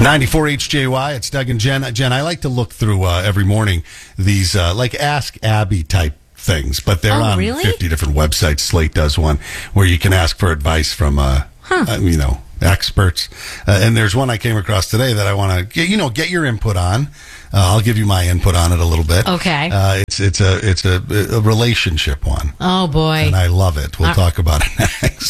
94 HJY, it's Doug and Jen. Jen, I like to look through every morning these like Ask Abby type things, but they're on really? 50 different websites. Slate does one where you can ask for advice from, experts. And there's one I came across today that I want to get your input on. I'll give you my input on it a little bit. Okay. It's a relationship one. Oh boy. And I love it. We'll talk about it next.